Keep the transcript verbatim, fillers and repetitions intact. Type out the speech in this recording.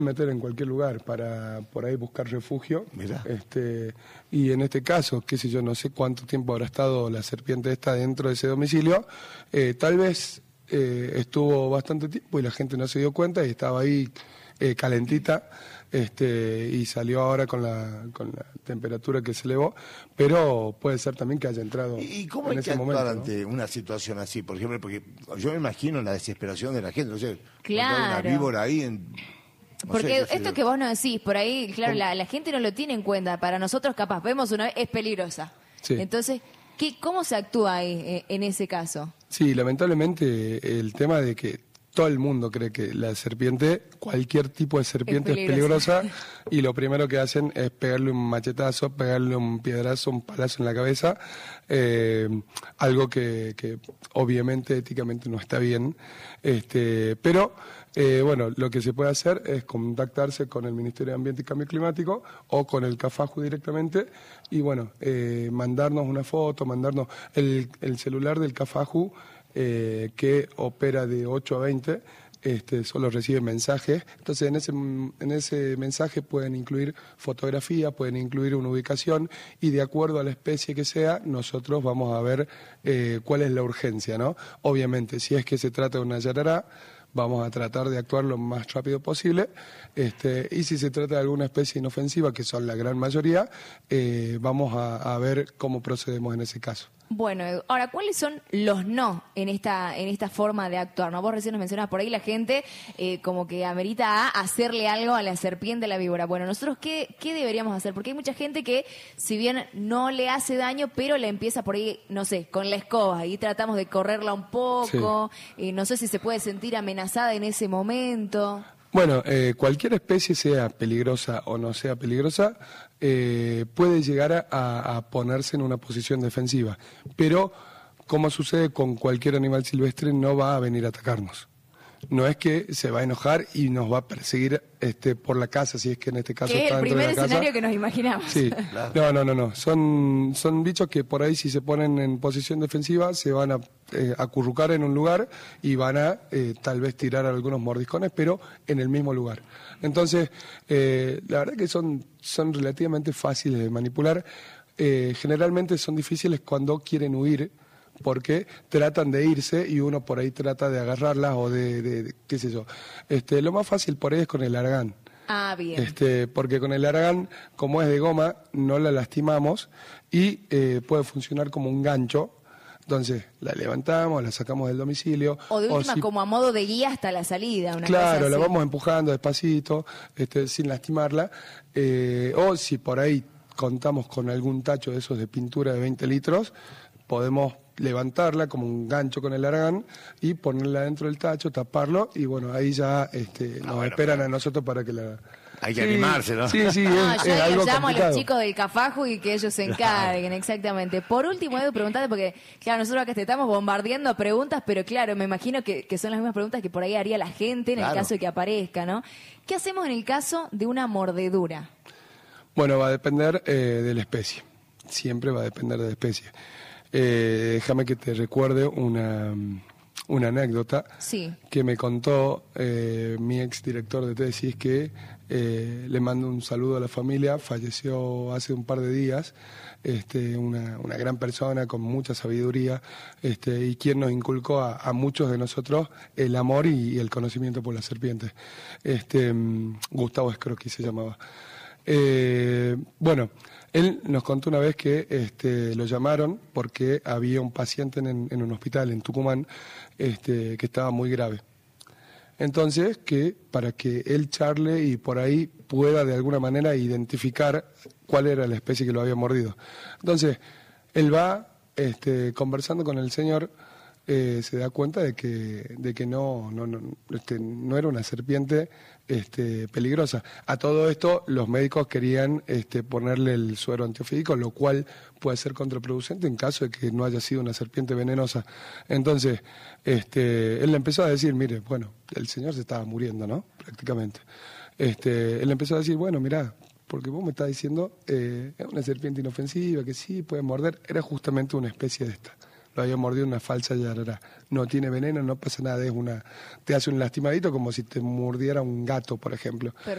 meter en cualquier lugar para por ahí buscar refugio. Mirá. Este, y en este caso, qué sé yo, no sé cuánto tiempo habrá estado la serpiente esta dentro de ese domicilio, eh, tal vez eh, estuvo bastante tiempo y la gente no se dio cuenta y estaba ahí eh, calentita, este, y salió ahora con la, con la temperatura que se elevó, pero puede ser también que haya entrado ¿Y cómo en hay ese que actuar momento, ante ¿no? una situación así? Por ejemplo, porque yo me imagino la desesperación de la gente, no sé, Claro. una víbora ahí en... no Porque sé, qué sé esto yo. que vos nos decís, por ahí, claro, la, la gente no lo tiene en cuenta. Para nosotros, capaz, vemos una vez, es peligrosa. Sí. Entonces, ¿qué, ¿cómo se actúa ahí, eh, en ese caso? Sí, lamentablemente el tema de que todo el mundo cree que la serpiente, cualquier tipo de serpiente Es es peligrosa. peligrosa, y lo primero que hacen es pegarle un machetazo, pegarle un piedrazo, un palazo en la cabeza, eh, algo que, que obviamente éticamente no está bien, este, pero eh, bueno, lo que se puede hacer es contactarse con el Ministerio de Ambiente y Cambio Climático o con el CAFAJU directamente y bueno, eh, mandarnos una foto, mandarnos el, el celular del CAFAJU, Eh, que opera de ocho a veinte, este, solo recibe mensajes. Entonces en ese, en ese mensaje pueden incluir fotografía, pueden incluir una ubicación y de acuerdo a la especie que sea, nosotros vamos a ver eh, cuál es la urgencia, ¿no? Obviamente, si es que se trata de una yarará, vamos a tratar de actuar lo más rápido posible, este, y si se trata de alguna especie inofensiva, que son la gran mayoría, eh, vamos a, a ver cómo procedemos en ese caso. Bueno, Edu, ahora, ¿cuáles son los no en esta en esta forma de actuar? ¿No? Vos recién nos mencionabas por ahí la gente eh, como que amerita a hacerle algo a la serpiente, a la víbora. Bueno, nosotros, ¿qué, ¿qué deberíamos hacer? Porque hay mucha gente que, si bien no le hace daño, pero le empieza por ahí, no sé, con la escoba, y tratamos de correrla un poco, sí. eh, no sé si se puede sentir amenazada en ese momento. Bueno, eh, cualquier especie, sea peligrosa o no sea peligrosa, eh, puede llegar a, a ponerse en una posición defensiva, pero como sucede con cualquier animal silvestre, no va a venir a atacarnos. No es que se va a enojar y nos va a perseguir este, por la casa, si es que en este caso Que es está el dentro de primer la casa. escenario que nos imaginamos. Sí, no, no, no, no. Son, son bichos que por ahí, si se ponen en posición defensiva, se van a eh, acurrucar en un lugar y van a eh, tal vez tirar algunos mordiscones, pero en el mismo lugar. Entonces, eh, la verdad que son, son relativamente fáciles de manipular. Eh, generalmente son difíciles cuando quieren huir, porque tratan de irse y uno por ahí trata de agarrarlas o de, de, de qué sé yo. Este, lo más fácil por ahí es con el aragán. Ah, bien. Este, porque con el aragán, como es de goma, no la lastimamos y eh, puede funcionar como un gancho. Entonces, la levantamos, la sacamos del domicilio. O de última, si, como a modo de guía hasta la salida. Una claro, cosa la así. vamos empujando despacito, este, sin lastimarla. Eh, o si por ahí contamos con algún tacho de esos de pintura de veinte litros, podemos levantarla como un gancho con el aragán y ponerla dentro del tacho, taparlo y bueno, ahí ya este, nos bueno, esperan pero a nosotros para que la... Hay que Sí, animarse, ¿no? Sí, sí, No, es, yo es ahí algo los llamo complicado. a los chicos del Cafaju y que ellos se encarguen, exactamente. Por último, Edu, preguntarte, porque claro, nosotros acá te estamos bombardeando preguntas, pero claro, me imagino que, que son las mismas preguntas que por ahí haría la gente en Claro. el caso de que aparezca, ¿no? ¿Qué hacemos en el caso de una mordedura? Bueno, va a depender eh, de la especie, siempre va a depender de la especie. Eh, déjame que te recuerde una, una anécdota Sí. que me contó eh, mi ex director de tesis, que eh, le mando un saludo a la familia, falleció hace un par de días, este, una, una gran persona con mucha sabiduría, este, y quien nos inculcó a, a muchos de nosotros el amor y, y el conocimiento por las serpientes. Este, Gustavo Scrocchi se llamaba. Eh, bueno, él nos contó una vez que este, lo llamaron porque había un paciente en, en un hospital en Tucumán este, que estaba muy grave. Entonces, que para que él charle y por ahí pueda de alguna manera identificar cuál era la especie que lo había mordido. Entonces, él va este, conversando con el señor, eh, se da cuenta de que, de que no, no, no, este, no era una serpiente este, peligrosa. A todo esto, los médicos querían este, ponerle el suero antiofídico, lo cual puede ser contraproducente en caso de que no haya sido una serpiente venenosa. Entonces, este, él le empezó a decir, mire, bueno, el señor se estaba muriendo, ¿no? Prácticamente. Este, él empezó a decir, bueno, mirá, porque vos me estás diciendo, eh, es una serpiente inofensiva, que sí, puede morder, era justamente una especie de esta. Lo había mordido una falsa yarará. No tiene veneno, no pasa nada, es una, te hace un lastimadito como si te mordiera un gato, por ejemplo. Perfecto.